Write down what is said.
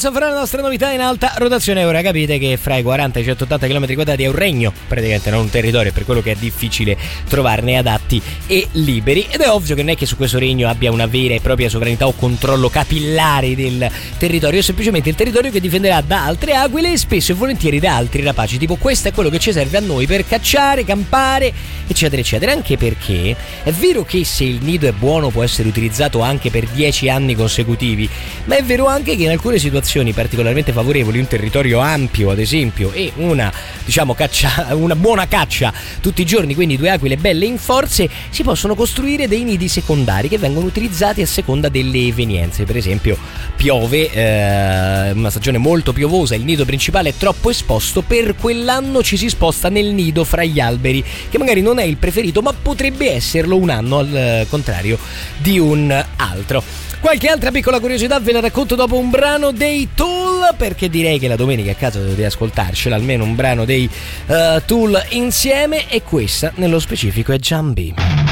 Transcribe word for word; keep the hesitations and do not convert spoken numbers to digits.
Dance fra le nostre novità in alta rotazione. Ora capite che fra i quaranta e i centottanta chilometri quadrati è un regno, praticamente non un territorio, per quello che è difficile trovarne adatti e liberi. Ed è ovvio che non è che su questo regno abbia una vera e propria sovranità o controllo capillare del territorio, è semplicemente il territorio che difenderà da altre aquile e spesso e volentieri da altri rapaci. Tipo, questo è quello che ci serve a noi per cacciare, campare, eccetera eccetera. Anche perché è vero che se il nido è buono può essere utilizzato anche per dieci anni consecutivi, ma è vero anche che in alcune situazioni particolarmente favorevoli, un territorio ampio ad esempio e una, diciamo, caccia, una buona caccia tutti i giorni, quindi due aquile belle in forze, si possono costruire dei nidi secondari che vengono utilizzati a seconda delle evenienze. Per esempio piove, eh, una stagione molto piovosa, il nido principale è troppo esposto, per quell'anno ci si sposta nel nido fra gli alberi, che magari non è il preferito ma potrebbe esserlo un anno al contrario di un altro. Qualche altra piccola curiosità ve la racconto dopo un brano dei Tool, perché direi che la domenica a casa dovete ascoltarcela, almeno un brano dei uh, Tool insieme, e questa nello specifico è Jambi.